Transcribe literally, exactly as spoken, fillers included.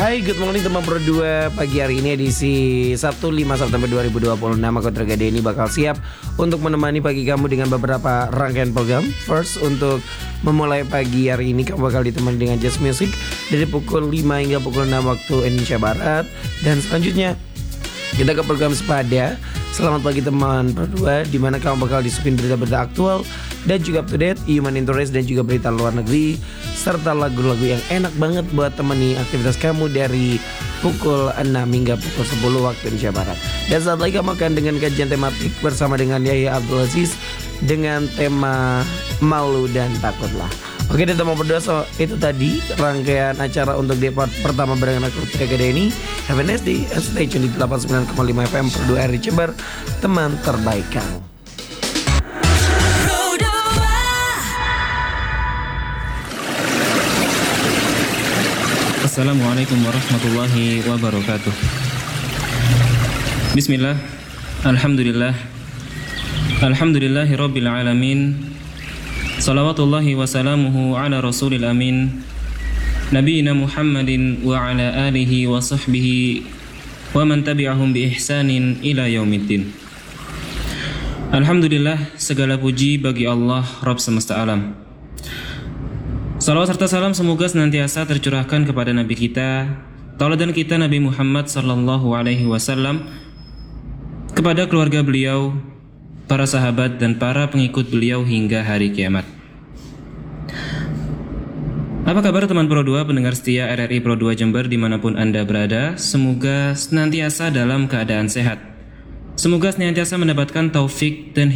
Hai, good morning teman Pro dua. Pagi hari ini edisi Sabtu lima September dua ribu dua puluh enam. Aku Tergade ini bakal siap untuk menemani pagi kamu dengan beberapa rangkaian program. First, untuk memulai pagi hari ini kamu bakal ditemani dengan jazz music dari pukul lima hingga pukul enam waktu Indonesia Barat. Dan selanjutnya kita ke program Sepada. Selamat pagi teman Pro dua, di mana kamu bakal disuguhin berita-berita aktual dan juga up to date, human interest dan juga berita luar negeri, serta lagu-lagu yang enak banget buat temani aktivitas kamu dari pukul enam hingga pukul sepuluh waktu Indonesia Barat. Dan saat lagi kamu akan dengan kajian tematik bersama dengan Yahya Abdul Aziz dengan tema Malu dan Takutlah. Oke deh teman berdua, so itu tadi rangkaian acara untuk di part pertama barengan aku Tergade ini. Have a nice day and stay tune di delapan puluh sembilan koma lima F M Pro dua R I Jember, teman terbaik kamu. Assalamualaikum warahmatullahi wabarakatuh. Bismillah. Alhamdulillah. Alhamdulillahi rabbil alamin. Salawatullahi wassalamuhu ala rasulil amin, Nabiina Muhammadin wa ala alihi wa sahbihi wa man tabi'ahum bi ihsanin ila yaumiddin. Alhamdulillah, segala puji bagi Allah Rabb semesta alam. Salawat serta salam semoga senantiasa tercurahkan kepada Nabi kita, tauladan kita Nabi Muhammad sallallahu alaihi wasallam, kepada keluarga beliau, para sahabat dan para pengikut beliau hingga hari kiamat. Apa kabar teman Pro dua, pendengar setia R R I Pro dua Jember dimanapun Anda berada? Semoga senantiasa dalam keadaan sehat. Semoga senantiasa mendapatkan taufik dan